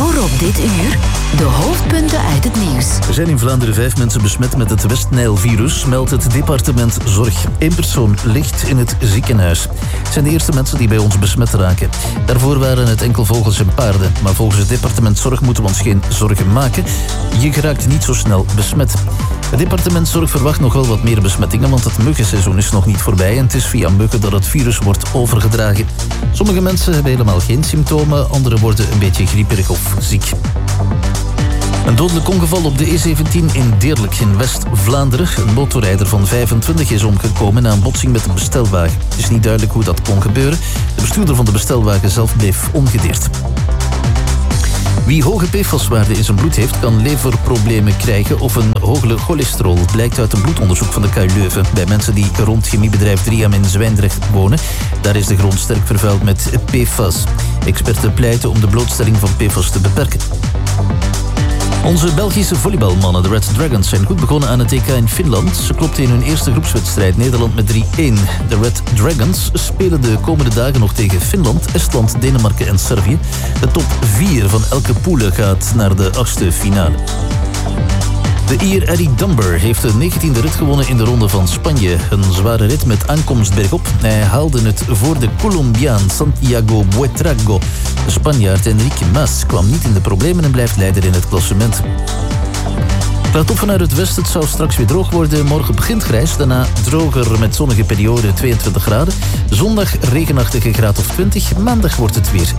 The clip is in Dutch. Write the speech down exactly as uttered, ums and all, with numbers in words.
Voor op dit uur de hoofdpunten uit het nieuws. Er zijn in Vlaanderen vijf mensen besmet met het West-Nijl-virus, meldt het departement Zorg. Eén persoon ligt in het ziekenhuis. Het zijn de eerste mensen die bij ons besmet raken. Daarvoor waren het enkel vogels en paarden. Maar volgens het departement Zorg moeten we ons geen zorgen maken. Je geraakt niet zo snel besmet. Het departement Zorg verwacht nog wel wat meer besmettingen, want het muggenseizoen is nog niet voorbij en het is via muggen dat het virus wordt overgedragen. Sommige mensen hebben helemaal geen symptomen, anderen worden een beetje grieperig of ziek. Een dodelijk ongeval op de E zeventien in Deerlijk in West-Vlaanderen. Een motorrijder van vijfentwintig is omgekomen na een botsing met een bestelwagen. Het is niet duidelijk hoe dat kon gebeuren. De bestuurder van de bestelwagen zelf bleef ongedeerd. Wie hoge P F A S-waarden in zijn bloed heeft, kan leverproblemen krijgen of een hoge cholesterol. Het blijkt uit een bloedonderzoek van de K U Leuven. Bij mensen die rond chemiebedrijf drie M in Zwijndrecht wonen, daar is de grond sterk vervuild met P F A S. Experten pleiten om de blootstelling van P F A S te beperken. Onze Belgische volleybalmannen, de Red Dragons, zijn goed begonnen aan het T K in Finland. Ze klopten in hun eerste groepswedstrijd Nederland met drie-één. De Red Dragons spelen de komende dagen nog tegen Finland, Estland, Denemarken en Servië. De top vier van elke poele gaat naar de achtste finale. De Ier Eddie Dunbar heeft de negentiende rit gewonnen in de Ronde van Spanje. Een zware rit met aankomst bergop. Hij haalde het voor de Colombiaan Santiago Buitrago. De Spanjaard Enrique Mas kwam niet in de problemen en blijft leider in het klassement. Klaart op vanuit het westen, het zou straks weer droog worden. Morgen begint grijs, daarna droger met zonnige periode tweeëntwintig graden. Zondag regenachtige graad of twintig. Maandag wordt het weer